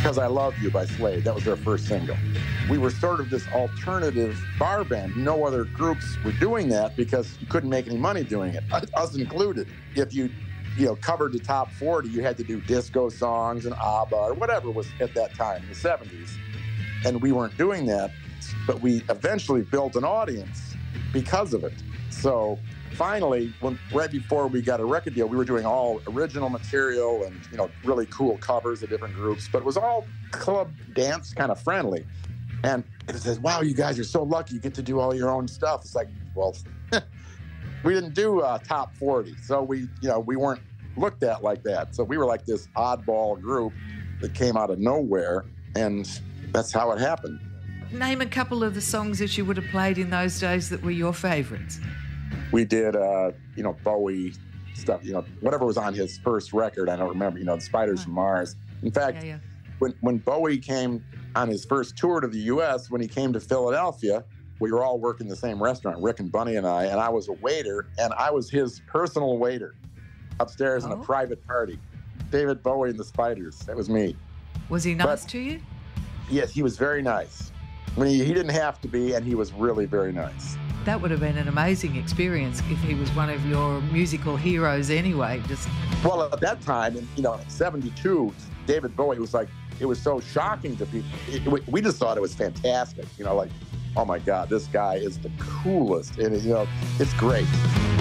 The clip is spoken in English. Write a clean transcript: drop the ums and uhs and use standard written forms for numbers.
Because I Love You by Slade. That was their first single. We were sort of this alternative bar band. No other groups were doing that because you couldn't make any money doing it, us included. If you covered the top 40, you had to do disco songs and ABBA or whatever was at that time in the 70s. And we weren't doing that, but we eventually built an audience because of it. So finally, right before we got a record deal, we were doing all original material and really cool covers of different groups, but it was all club dance kind of friendly. And it says, wow, you guys are so lucky you get to do all your own stuff. It's like, well, we didn't do top 40, so we weren't looked at like that. So we were like this oddball group that came out of nowhere, and that's how it happened. Name a couple of the songs that you would have played in those days that were your favorites. We did, Bowie stuff, whatever was on his first record. I don't remember, the Spiders from Mars. In fact, when Bowie came on his first tour to the U.S., when he came to Philadelphia, we were all working the same restaurant, Rick and Bunny and I was a waiter, and I was his personal waiter upstairs in a private party. David Bowie and the Spiders, that was me. Was he nice to you? Yes, he was very nice. I mean, he didn't have to be, and he was really very nice. That would have been an amazing experience if he was one of your musical heroes anyway. Well, at that time, in 72, David Bowie was like, it was so shocking to people. We just thought it was fantastic, like, oh my God, this guy is the coolest, and it's great.